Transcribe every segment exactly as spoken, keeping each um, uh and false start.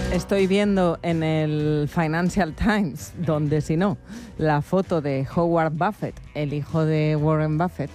Estoy viendo en el Financial Times, donde si no, la foto de Howard Buffett, el hijo de Warren Buffett,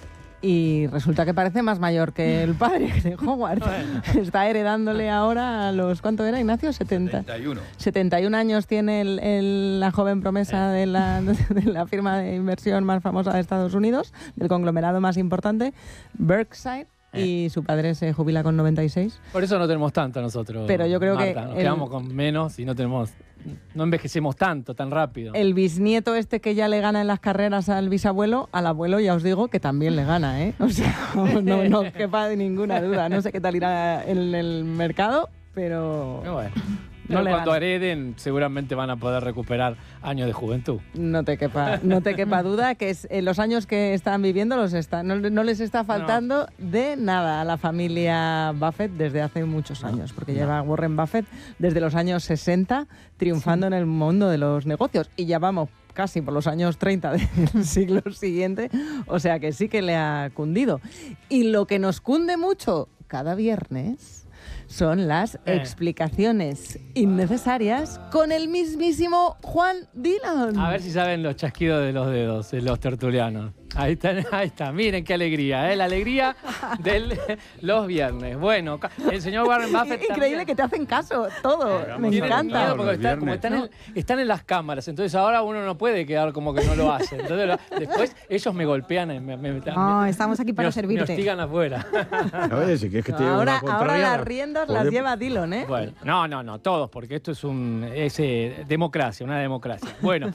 y resulta que parece más mayor que el padre de Howard. Bueno. Está heredándole ahora a los... ¿Cuánto era, Ignacio? setenta. setenta y uno. setenta y un años tiene el, el, la joven promesa eh. de, la, de la firma de inversión más famosa de Estados Unidos, del conglomerado más importante, Berkshire. Y su padre se jubila con noventa y seis. Por eso no tenemos tanto nosotros. Pero yo creo Marta, que... Nos el, quedamos con menos y no tenemos... No envejecemos tanto, tan rápido. El bisnieto este que ya le gana en las carreras al bisabuelo, al abuelo ya os digo que también le gana, ¿eh? O sea, no, no quepa de ninguna duda. No sé qué tal irá en el mercado, pero... Bueno. No Pero cuando gana. hereden seguramente van a poder recuperar años de juventud. No te quepa, no te quepa duda que es, eh, los años que están viviendo los está, no, no les está faltando no. de nada a la familia Buffett desde hace muchos no, años, porque no. lleva Warren Buffett desde los años sesenta triunfando sí. en el mundo de los negocios y ya vamos casi por los años treinta del siglo siguiente, o sea que sí que le ha cundido. Y lo que nos cunde mucho cada viernes son las eh. explicaciones innecesarias con el mismísimo Juan Dillon. A ver si saben los chasquidos de los dedos, de los tertulianos. Ahí está, ahí está. Miren qué alegría, ¿eh? La alegría de los viernes. Bueno, el señor Warren Buffett Increíble también. Que te hacen caso, todo. Eh, Me encanta. Miedo porque está, como están, en, están en las cámaras, entonces ahora uno no puede quedar como que no lo hace. Entonces lo, después ellos me golpean. Me, me, no, me, estamos aquí para me, servirte. Me hostigan afuera. Oye, si quieres que te ahora, ahora las riendas las lleva Dillon, ¿eh? Bueno, no, no, no, todos, porque esto es un es, eh, democracia, una democracia. Bueno,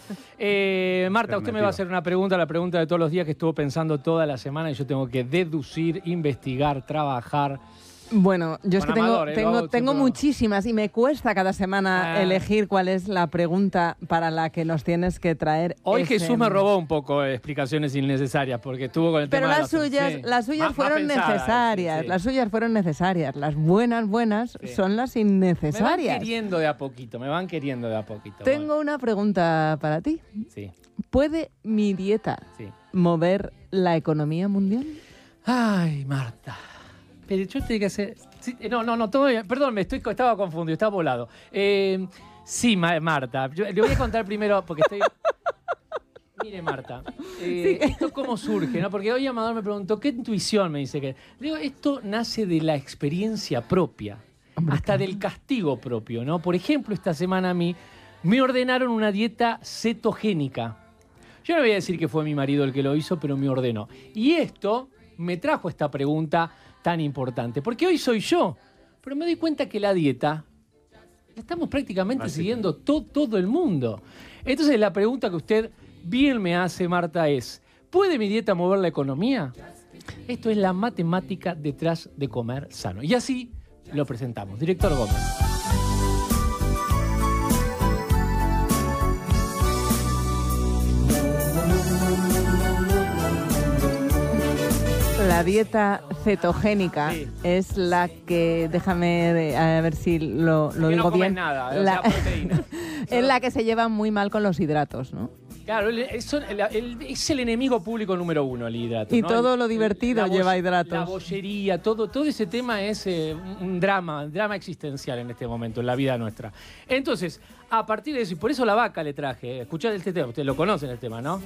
eh, Marta, usted me va a hacer una pregunta, la pregunta de todos los días que estuvo pensando toda la semana y yo tengo que deducir, investigar, trabajar. Bueno, yo es que tengo, Amador, ¿eh? tengo, tengo muchísimas y me cuesta cada semana ah. elegir cuál es la pregunta para la que nos tienes que traer. Hoy ese... Jesús me robó un poco de explicaciones innecesarias porque estuvo con el Pero tema las de los... suyas, sí. las suyas más, fueron más pensadas, necesarias, sí. las suyas fueron necesarias. Las buenas, buenas sí. son las innecesarias. Me van queriendo de a poquito, me van queriendo de a poquito. Tengo bueno. una pregunta para ti. Sí. ¿Puede mi dieta sí. mover la economía mundial? Ay, Marta. Pero yo tengo que hacer... Sí, no, no, no, todavía, perdón, me estoy, estaba confundido, estaba volado. Eh, sí, Marta, yo le voy a contar primero, porque estoy... Mire, Marta, eh, sí. ¿esto cómo surge? ¿No? Porque hoy Amador me preguntó, ¿qué intuición me dice que...? Digo, esto nace de la experiencia propia, Hombre, hasta claro. del castigo propio, ¿no? Por ejemplo, esta semana a mí me ordenaron una dieta cetogénica. Yo no voy a decir que fue mi marido el que lo hizo, pero me ordenó. Y esto me trajo esta pregunta tan importante, porque hoy soy yo, pero me doy cuenta que la dieta la estamos prácticamente Así siguiendo to, todo el mundo. Entonces la pregunta que usted bien me hace, Marta, es, ¿puede mi dieta mover la economía? Esto es la matemática detrás de comer sano. Y así lo presentamos. Director Gómez. La dieta cetogénica sí. es la que, déjame de, a ver si lo, lo digo no bien, nada, la, o sea, proteína. es la que se lleva muy mal con los hidratos, ¿no? Claro, es el, el, es el enemigo público número uno, el hidrato. Y ¿no? todo el, lo divertido el, lleva bo- hidratos. La bollería, todo, todo ese tema es eh, un drama, un drama existencial en este momento, en la vida nuestra. Entonces, a partir de eso, y por eso la vaca le traje, escuchad este tema, ustedes lo conocen el tema, ¿no?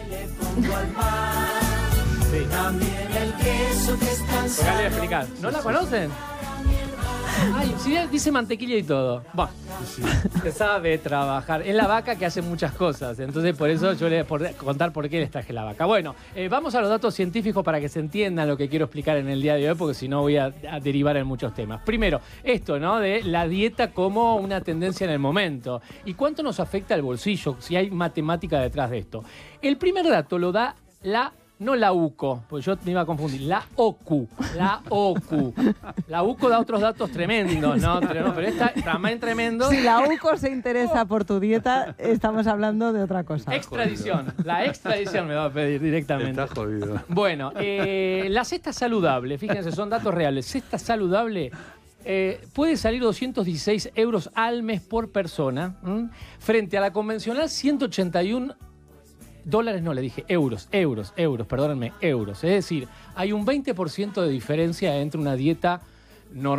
Sí. También el queso que es tan sano. Voy a explicar. ¿No la conocen? Ay, sí, dice mantequilla y todo. Bueno, sí. Se sabe trabajar. Es la vaca que hace muchas cosas. Entonces, por eso yo les voy a contar por qué les traje la vaca. Bueno, eh, vamos a los datos científicos para que se entienda lo que quiero explicar en el día de hoy, porque si no voy a, a derivar en muchos temas. Primero, esto, ¿no? De la dieta como una tendencia en el momento. ¿Y cuánto nos afecta el bolsillo? Si hay matemática detrás de esto. El primer dato lo da la... No la U C O, porque yo me iba a confundir. La O C U. La O C U. La U C O da otros datos tremendos, ¿no? Pero esta también tremendo. Si la U C O se interesa por tu dieta, estamos hablando de otra cosa. Extradición. La extradición me va a pedir directamente. Está jodido. Bueno, eh, la cesta saludable, fíjense, son datos reales. Cesta saludable eh, puede salir doscientos dieciséis euros al mes por persona, ¿m? Frente a la convencional ciento ochenta y uno dólares, no, le dije euros, euros, euros, perdónenme, euros. Es decir, hay un veinte por ciento de diferencia entre una dieta normal